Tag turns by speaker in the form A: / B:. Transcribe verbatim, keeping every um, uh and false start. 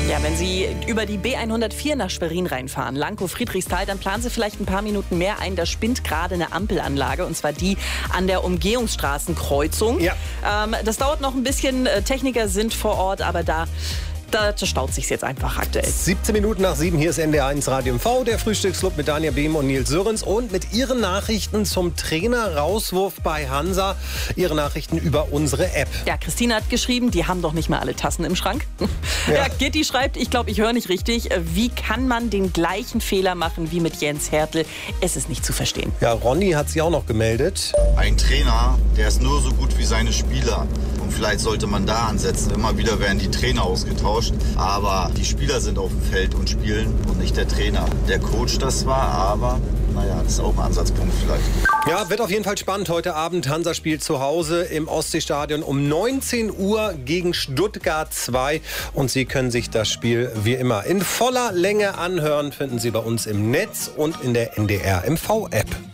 A: Ja, wenn Sie über die B hundertvier nach Schwerin reinfahren, Lankow-Friedrichsthal, dann planen Sie vielleicht ein paar Minuten mehr ein. Da spinnt gerade eine Ampelanlage, und zwar die an der Umgehungsstraßenkreuzung.
B: Ja.
A: Ähm, das dauert noch ein bisschen. Techniker sind vor Ort, aber da... Da staut sich jetzt einfach aktuell.
B: siebzehn Minuten nach sieben, hier ist N D R eins Radio M V, der Frühstücksclub mit Dania Behm und Nils Sörens und mit Ihren Nachrichten zum Trainer-Rauswurf bei Hansa. Ihre Nachrichten über unsere App.
A: Ja, Christine hat geschrieben, die haben doch nicht mal alle Tassen im Schrank. Ja, ja Gitti schreibt, ich glaube, ich höre nicht richtig. Wie kann man den gleichen Fehler machen wie mit Jens Hertel? Es ist nicht zu verstehen.
B: Ja, Ronny hat sich auch noch gemeldet.
C: Ein Trainer, der ist nur so gut wie seine Spieler. Und vielleicht sollte man da ansetzen. Immer wieder werden die Trainer ausgetauscht. Aber die Spieler sind auf dem Feld und spielen und nicht der Trainer. Der Coach das war, aber naja, das ist auch ein Ansatzpunkt vielleicht.
B: Ja, wird auf jeden Fall spannend heute Abend. Hansa spielt zu Hause im Ostseestadion um neunzehn Uhr gegen Stuttgart zwei. Und Sie können sich das Spiel wie immer in voller Länge anhören. Finden Sie bei uns im Netz und in der N D R M V App.